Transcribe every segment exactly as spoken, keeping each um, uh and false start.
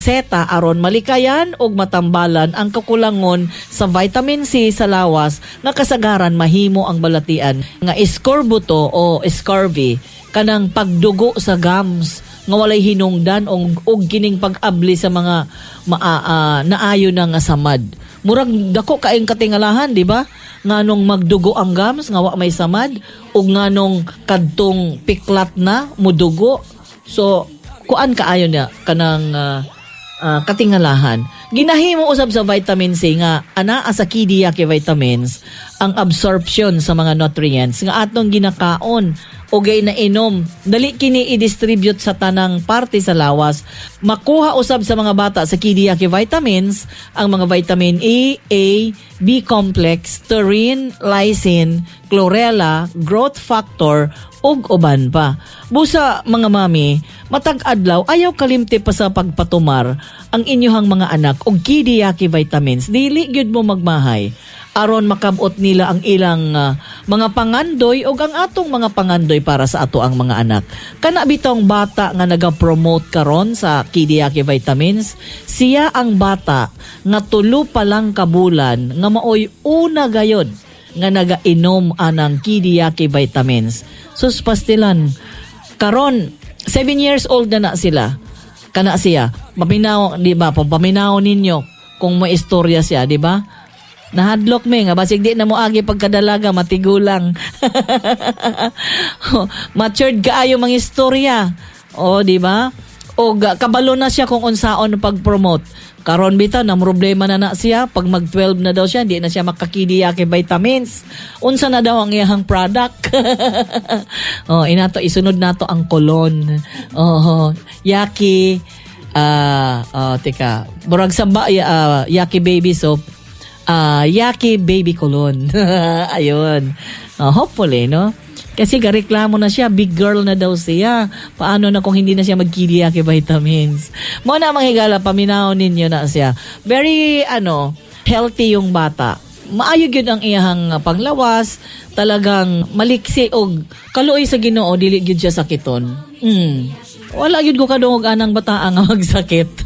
seta aron malikayan og matambalan ang kakulangon sa vitamin C sa lawas nga kasagaran mahimo ang balatian nga iscorbuto o scurvy kanang pagdugo sa gums nga walay hinungdan og, og kining pag-abli sa mga maa, uh, naayo na nga samad. Murag dako kaayong katingalahan, di ba? Nganong magdugo ang gums nga wa may samad ug nganong kadtong piklat na mudugo. So kuan kaayo niya kanang uh, Uh, katingalahan. Ginahimo usab sa vitamin C nga ana sa Kidiyaki vitamins ang absorption sa mga nutrients nga atong ginakaon o gay na inom. Dali kini i-distribute sa tanang parte sa lawas. Makuha usab sa mga bata sa Kidiyaki vitamins ang mga vitamin E, A, B complex, taurine, lysine, chlorella, growth factor, ug uban pa. Busa mga mami, matag adlaw ayaw kalimti pa sa pagpatumar ang inyohang mga anak og Kidiyaki vitamins. Dili gyud mo magmahay aron makabot nila ang ilang uh, mga pangandoy ug ang atong mga pangandoy para sa ato ang mga anak. Kana bitong bata nga naga-promote karon sa Kidiyaki vitamins, siya ang bata nga tulo pa lang kabulan nga maoy una gayod nga naga-inom anang Kidiyaki vitamins. Sus pastilan, karon seven years old na na sila. Kana siya, maminaw, di ba? Paminaw ninyo kung may istorya siya, di ba? Nahadlok me nga basig di na mo agi pagkadalaga matigulang. Matured kaayo mga istorya. O di ba? O kabalo na siya kung unsaon pag-promote. Karon bitaw na problema na na siya pag mag twelve na daw siya, di na siya makakidiyaki vitamins. Unsa na daw ang iyang product? Oh, inato isunod nato ang kolon. Oh, yaki ah uh, uh, teka, burag sa ba, uh, yaki baby soap. Uh, Yaki Baby Colon. Ayun. Uh, hopefully, no? Kasi gareklamo na siya. Big girl na daw siya. Paano na kung hindi na siya magkidiyaki vitamins? Mo na mga higala, paminaw ninyo na siya. Very, ano, healthy yung bata. Maayog yun ang iyahang panglawas. Talagang maliksi og kaluoy sa Ginoo, dili yun siya sakiton. Mm. Wala yun ko kadungog anang bataan nga magsakit.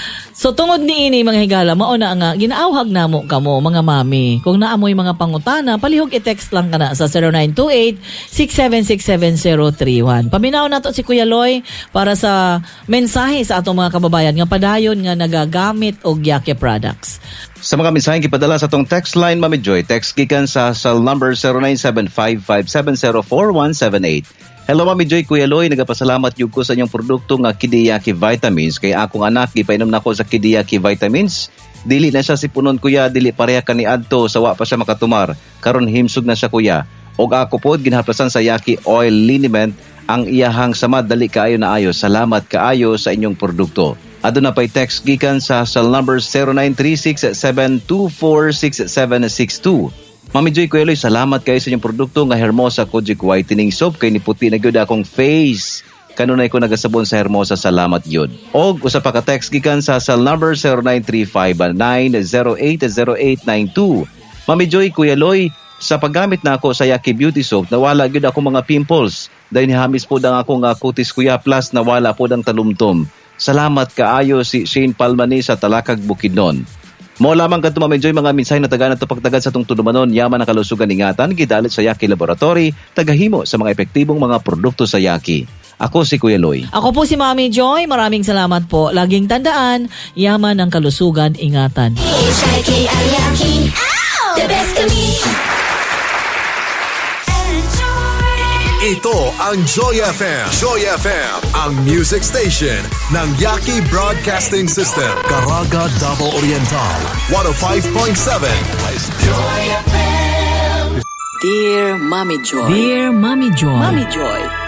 So tungod ni ini mga higala, mao na nga ginaawhag namo kamo mga mami. Kung naamoy mga pangutana, palihog i-text lang kana sa zero nine two eight, six seven six seven zero three one. Paminaw nato si Kuya Loy para sa mensahe sa atong mga kababayan nga padayon nga nagagamit og Yaki products. Sa mga mensahe gipadala sa atong text line, Mami Joy, text gikan sa cell number zero nine seven five five seven zero four one seven eight. Hello Mami Joy, Kuya Loy, nagapasalamat yun ko sa inyong produkto nga Kidiyaki Vitamins. Kaya akong anak, gipainom na ko sa Kidiyaki Vitamins. Dili na siya si punon kuya, dili pareha ka ni adto, sawa pa siya makatumar. Karon himsog na siya kuya. Og ako po, ginhaplasan sa Yaki Oil Liniment, ang iyahang samad, dali kaayo na ayo. Salamat kaayo sa inyong produkto. Aduna pa'y text gikan sa cell number zero nine three six seven two four six seven six two. Mami Joy, Kuya Loy, salamat kayo sa inyong produkto nga Hermosa Kojic Whitening Soap. Kay niputi na gyud akong face. Kanunay ko nagasabon sa Hermosa, salamat yun. Og usa pa ka text gikan sa cell number zero nine three five nine zero eight zero eight nine two. Mami Joy, Kuya Loy, sa paggamit na ako sa Yaki Beauty Soap, nawala gyud ako mga pimples. Dahil hamis po dang ako nga kutis kuya, plus nawala po dang talumtom. Salamat kaayo si Shane Palmani sa Talakag Bukidnon. Mo lamang kadto Mami Joy, mga mensahe na taga nato pagtagad sa tong tudumanon, yaman ang kalusugan ingatan gidalit sa Yaki Laboratory, tagahimo sa mga epektibong mga produkto sa Yaki. Ako si Kuya Loy. Ako po si Mami Joy, maraming salamat po. Laging tandaan, yaman ang kalusugan ingatan. Ito ang Joy F M. Joy F M, ang music station ng Yaki Broadcasting System. Caraga, Davao Oriental, one oh five point seven. Joy F M. Dear Mommy Joy. Dear Mommy Joy. Mommy Joy.